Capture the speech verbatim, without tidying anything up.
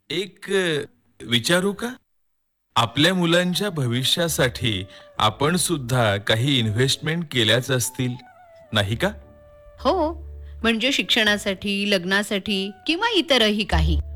एक अ, विचारू का? आपल्या मुलांच्या भविष्यासाठी आपण सुद्धा काही इन्व्हेस्टमेंट केल्याच असतील, नाही का? हो, म्हणजे शिक्षणासाठी, लग्नासाठी किंवा इतरही काही.